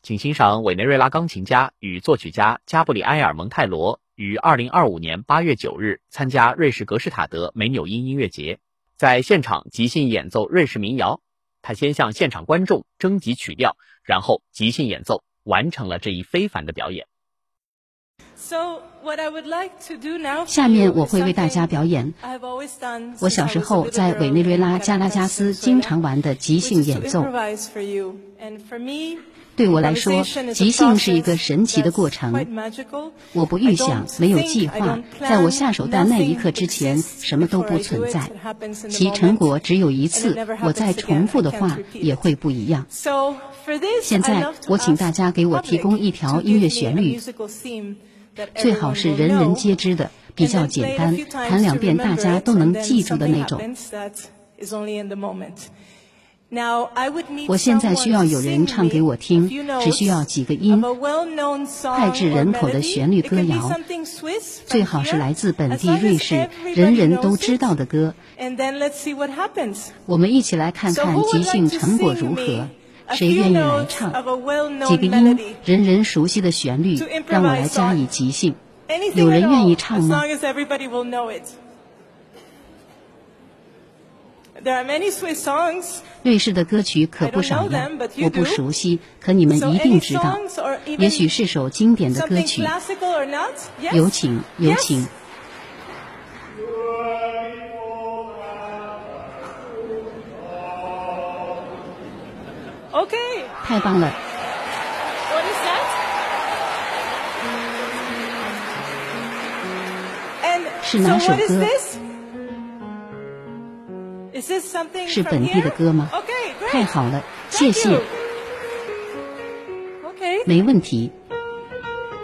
请欣赏委内瑞拉钢琴家与作曲家加布里埃尔·蒙泰罗于2025年8月9日参加瑞士格施塔德梅纽因音乐节，在现场即兴演奏瑞士民谣。他先向现场观众征集曲调，然后即兴演奏，完成了这一非凡的表演。 下面我会为大家表演我小时候在委内瑞拉加拉加斯经常玩的即兴演奏。对我来说，即兴是一个神奇的过程。我不预想，没有计划，在我下手的那一刻之前，什么都不存在，其成果只有一次，我再重复的话也会不一样。现在，我请大家给我提供一条音乐旋律，最好是人人皆知的，比较简单，弹2遍大家都能记住的那种。我现在需要有人唱给我听，只需要几个音，脍炙人口的旋律歌谣，最好是来自本地瑞士人人都知道的歌。我们一起来看看即兴成果如何。谁愿意来唱？几个音，人人熟悉的旋律，让我来加以即兴。有人愿意唱吗？瑞士的歌曲可不少呀，我不熟悉，可你们一定知道。也许是首经典的歌曲。有请，有请。太棒了！是哪首歌？是本地的歌吗？太好了，谢谢。没问题。